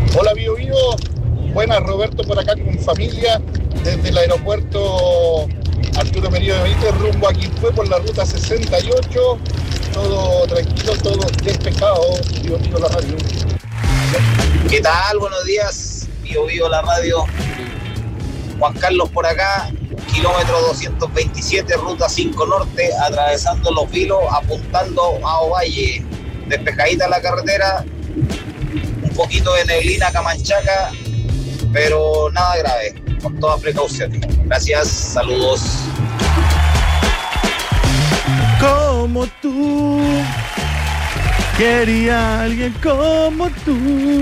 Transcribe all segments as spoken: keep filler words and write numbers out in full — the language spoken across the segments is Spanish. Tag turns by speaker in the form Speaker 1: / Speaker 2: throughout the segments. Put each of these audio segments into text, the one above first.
Speaker 1: Hola, Bio Bio. Buenas, Roberto por acá con familia desde el aeropuerto Arturo Merino de Benítez rumbo a Quilpué por la ruta sesenta y ocho. Todo tranquilo, todo despejado. Bio Bio la radio.
Speaker 2: ¿Qué tal? Buenos días. Bio Bio la radio. Juan Carlos por acá. Kilómetro doscientos veintisiete, ruta cinco norte, atravesando Los Vilos, apuntando a Ovalle. Despejadita la carretera, un poquito de neblina camanchaca, pero nada grave, con toda precaución. Gracias, saludos.
Speaker 3: Como tú, quería alguien como tú.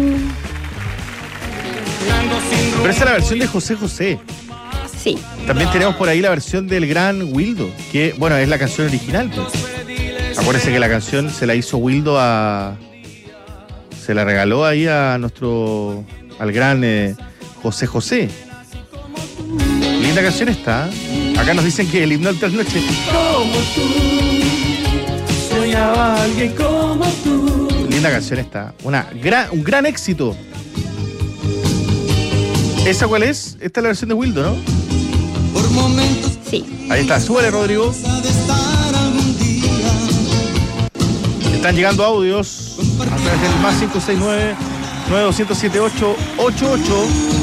Speaker 3: Pero esa es la versión de José José.
Speaker 4: Sí.
Speaker 3: También tenemos por ahí la versión del gran Wildo, que, bueno, es la canción original. Pues. Acuérdense que la canción se la hizo Wildo a... Se la regaló ahí a nuestro... al gran eh, José José. Linda canción está. Acá nos dicen que el himno del trasnoche. Como tú, soñaba alguien como tú. Linda canción está. Una gran, un gran éxito. ¿Esa cuál es? Esta es la versión de Wildo, ¿no?
Speaker 4: Sí.
Speaker 3: Ahí está, súbale, Rodrigo. Están llegando audios a través del más cinco seis nueve, nueve dos cero siete ocho ocho ocho.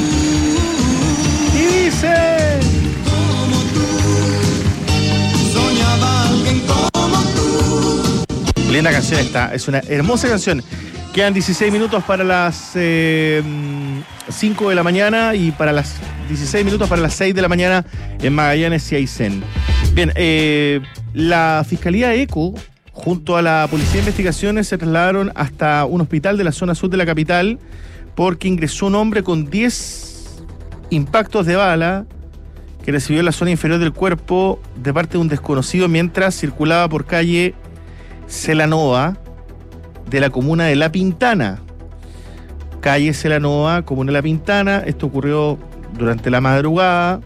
Speaker 3: Y dice... Linda canción esta, es una hermosa canción. Quedan dieciséis minutos para las eh, cinco de la mañana y para las dieciséis minutos para las seis de la mañana en Magallanes y Aysén. Bien, eh, la Fiscalía ECO junto a la Policía de Investigaciones se trasladaron hasta un hospital de la zona sur de la capital porque ingresó un hombre con diez impactos de bala que recibió en la zona inferior del cuerpo de parte de un desconocido mientras circulaba por calle Celanova de la comuna de La Pintana. Calle Celanova, comuna de La Pintana. Esto ocurrió durante la madrugada.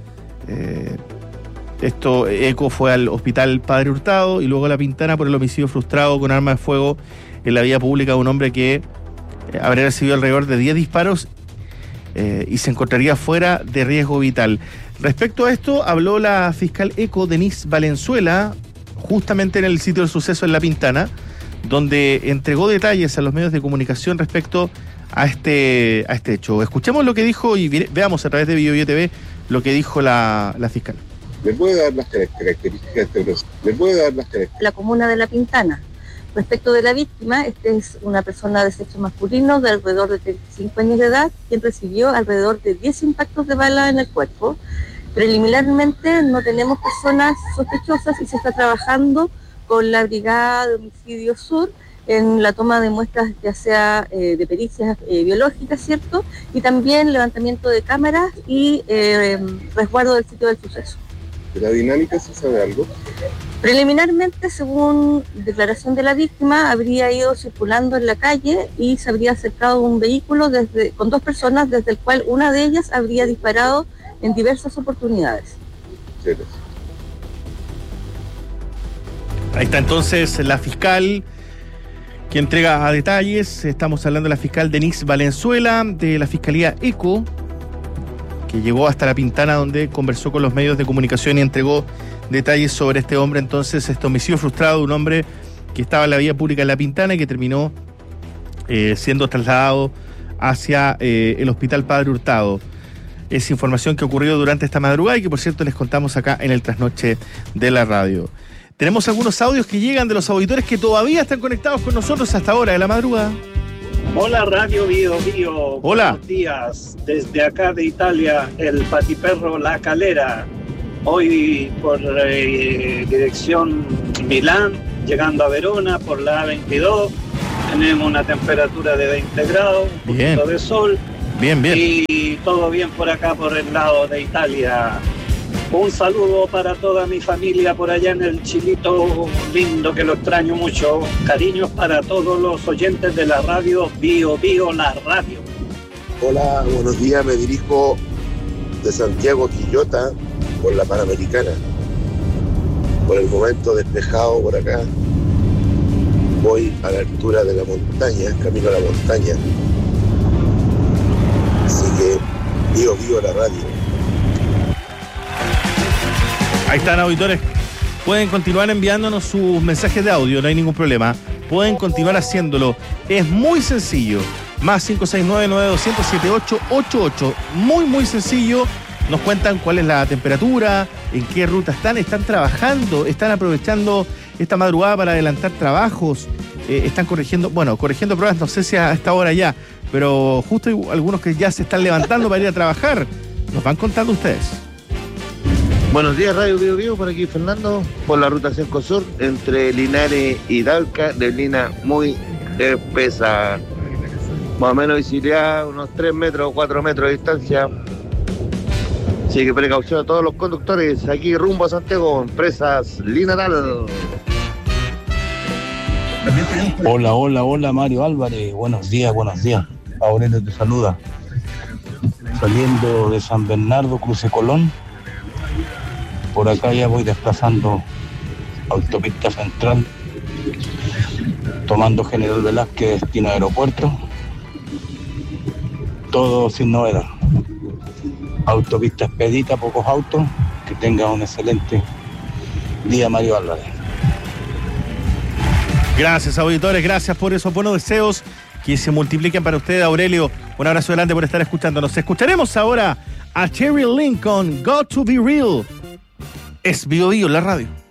Speaker 3: Eh, esto, ECO fue al hospital Padre Hurtado y luego a La Pintana por el homicidio frustrado con arma de fuego en la vía pública de un hombre que eh, habría recibido alrededor de diez disparos eh, y se encontraría fuera de riesgo vital. Respecto a esto, habló la fiscal ECO, Denise Valenzuela, justamente en el sitio del suceso en La Pintana, donde entregó detalles a los medios de comunicación respecto a este, a este hecho. Escuchemos lo que dijo y veamos a través de Bio Bio T V lo que dijo la, la fiscal.
Speaker 5: ¿Le puede dar las características de este proceso? ¿Le puede dar las características?
Speaker 6: La comuna de La Pintana. Respecto de la víctima, este es una persona de sexo masculino de alrededor de treinta y cinco años de edad, quien recibió alrededor de diez impactos de bala en el cuerpo. Preliminarmente no tenemos personas sospechosas y se está trabajando con la Brigada de Homicidio Sur en la toma de muestras ya sea eh, de pericias eh, biológicas, ¿cierto? Y también levantamiento de cámaras y eh, resguardo del sitio del suceso.
Speaker 5: ¿De la dinámica se sabe algo?
Speaker 6: Preliminarmente, según declaración de la víctima, habría ido circulando en la calle y se habría acercado un vehículo desde, con dos personas, desde el cual una de ellas habría disparado en diversas oportunidades.
Speaker 5: Sí, gracias.
Speaker 3: Ahí está entonces la fiscal que entrega a detalles. Estamos hablando de la fiscal Denise Valenzuela, de la Fiscalía ECO, que llegó hasta La Pintana, donde conversó con los medios de comunicación y entregó detalles sobre este hombre. Entonces, este homicidio frustrado de un hombre que estaba en la vía pública en La Pintana y que terminó eh, siendo trasladado hacia eh, el Hospital Padre Hurtado. Es información que ocurrió durante esta madrugada y que, por cierto, les contamos acá en el trasnoche de la radio. Tenemos algunos audios que llegan de los auditores que todavía están conectados con nosotros hasta ahora de la madrugada.
Speaker 7: Hola Radio Bio Bio.
Speaker 3: Hola.
Speaker 7: Buenos días. Desde acá de Italia, el patiperro La Calera. Hoy por eh, dirección Milán, llegando a Verona por la A veintidós. Tenemos una temperatura de veinte grados, un
Speaker 3: bien.
Speaker 7: poquito de sol.
Speaker 3: Bien, bien.
Speaker 7: Y todo bien por acá, por el lado de Italia. Un saludo para toda mi familia por allá en el Chilito lindo, que lo extraño mucho. Cariños para todos los oyentes de la radio Bio Bio, la radio.
Speaker 5: Hola, buenos días. Me dirijo de Santiago a Quillota por la Panamericana. Por el momento despejado por acá. Voy a la altura de la montaña, camino a la montaña. Vivo, vivo la radio.
Speaker 3: Ahí están, auditores. Pueden continuar enviándonos sus mensajes de audio, no hay ningún problema. Pueden continuar haciéndolo. Es muy sencillo. Más cinco seis nueve, nueve dos cero, siete ocho ocho ocho. Muy, muy sencillo. Nos cuentan cuál es la temperatura, en qué ruta están. Están trabajando, están aprovechando esta madrugada para adelantar trabajos. Eh, están corrigiendo, bueno, corrigiendo pruebas, no sé si a esta hora ya, pero justo hay algunos que ya se están levantando para ir a trabajar. Nos van contando ustedes.
Speaker 4: Buenos días, Radio Vivo Vivo, por aquí Fernando, por la ruta cinco Sur, entre Linares y Talca, neblina muy espesa. Más o menos visibilidad, unos tres metros o cuatro metros de distancia. Así que precaución a todos los conductores, aquí rumbo a Santiago, empresas Linatal.
Speaker 8: Hola, hola, hola, Mario Álvarez, buenos días, buenos días. Aurelio te saluda. Saliendo de San Bernardo, cruce Colón. Por acá ya voy desplazando autopista central, tomando General Velázquez, destino aeropuerto. Todo sin novedad. Autopista expedita, pocos autos. Que tenga un excelente día, Mario Álvarez.
Speaker 3: Gracias, auditores, gracias por esos buenos deseos que se multipliquen para ustedes, Aurelio. Un abrazo grande por estar escuchándonos. Escucharemos ahora a Cherry Lincoln, Got to Be Real. Es Bio Bio, la radio.